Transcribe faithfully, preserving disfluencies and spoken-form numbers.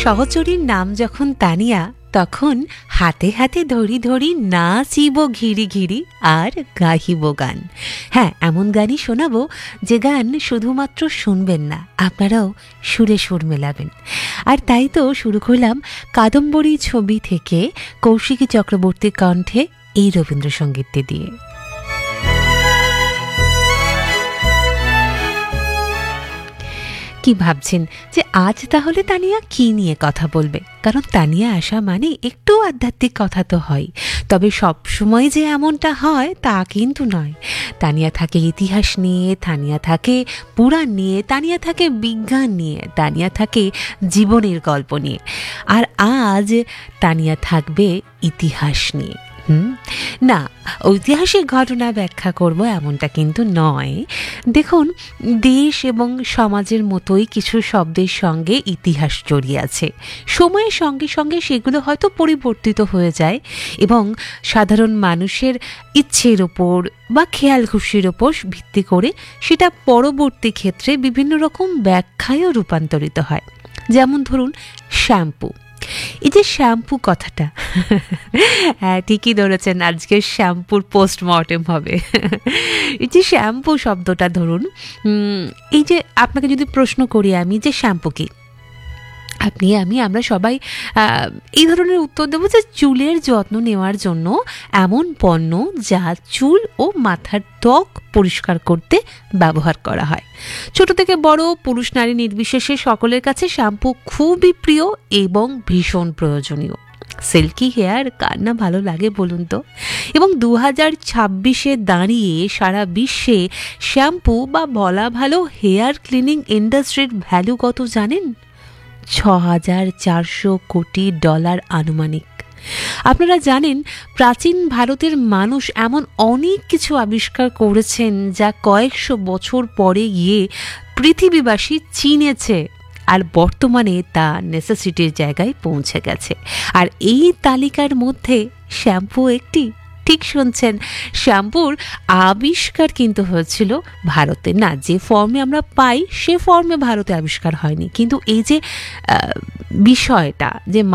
সহচরীর নাম যখন তানিয়া, তখন হাতে হাতে ধরি ধরি নাচিব ঘিরি ঘিরি আর গাহিব গান। হ্যাঁ, এমন গানই শোনাবো যে গান শুধুমাত্র শুনবেন না, আপনারাও সুরে সুর মেলাবেন। আর তাই তো শুরু করলাম কাদম্বরী ছবি থেকে কৌশিকী চক্রবর্তীর কণ্ঠে এই রবীন্দ্রসঙ্গীতটি দিয়ে। কি ভাবছেন যে আজ তাহলে তানিয়া কি নিয়ে কথা বলবে? কারণ তানিয়া আসা মানে একটু আধ্যাত্মিক কথা তো হয়, তবে সব সময় যে এমনটা হয় তা কিন্তু নয়। তানিয়া থাকে ইতিহাস নিয়ে, তানিয়া থাকে পুরাণ নিয়ে, তানিয়া থাকে বিজ্ঞান নিয়ে, তানিয়া থাকে জীবনের গল্প নিয়ে। আর আজ তানিয়া থাকবে ইতিহাস নিয়ে। হুম না, ঐতিহাসিক ঘটনা ব্যাখ্যা করব এমনটা কিন্তু নয়। দেখুন, দেশ এবং সমাজের মতোই কিছু শব্দের সঙ্গে ইতিহাস জড়িয়ে আছে। সময়ের সঙ্গে সঙ্গে সেগুলো হয়তো পরিবর্তিত হয়ে যায় এবং সাধারণ মানুষের ইচ্ছের ওপর বা খেয়াল খুশির ওপর ভিত্তি করে সেটা পরবর্তী ক্ষেত্রে বিভিন্ন রকম ব্যাখ্যায়ও রূপান্তরিত হয়। যেমন ধরুন শ্যাম্পু। এই যে শ্যাম্পু কথাটা, হ্যাঁ ঠিকই ধরেছেন, আজকে শ্যাম্পুর পোস্টমর্টেম হবে। এই যে শ্যাম্পু শব্দটা ধরুন, এই যে আপনাকে যদি প্রশ্ন করি আমি যে শ্যাম্পু কি, আপনি আমি আমরা সবাই এই ধরনের উত্তর দেবো যে চুলের যত্ন নেওয়ার জন্য এমন পণ্য যা চুল ও মাথার ত্বক পরিষ্কার করতে ব্যবহার করা হয়। ছোট থেকে বড়, পুরুষ নারী নির্বিশেষে সকলের কাছে শ্যাম্পু খুবই প্রিয় এবং ভীষণ প্রয়োজনীয়। সিল্কি হেয়ার কার না ভালো লাগে বলুন তো? এবং দু হাজার ছাব্বিশে দাঁড়িয়ে সারা বিশ্বে শ্যাম্পু বা বলা ভালো হেয়ার ক্লিনিং ইন্ডাস্ট্রির ভ্যালু কত জানেন? ছ হাজার চারশো কোটি ডলার আনুমানিক। আপনারা জানেন, প্রাচীন ভারতের মানুষ এমন অনেক কিছু আবিষ্কার করেছেন যা কয়েকশো বছর পরে গিয়ে পৃথিবীবাসী চিনেছে, আর বর্তমানে তা নেসেসিটির জায়গায় পৌঁছে গেছে। আর এই তালিকার মধ্যে শ্যাম্পু একটি। ঠিক শুনছেন, শ্যাম্পুর আবিষ্কার কিন্তু হয়েছিল ভারতে। না, যে ফর্মে আমরা পাই সে ফর্মে ভারতে আবিষ্কার হয়নি, কিন্তু এই যে বিষয়টা যে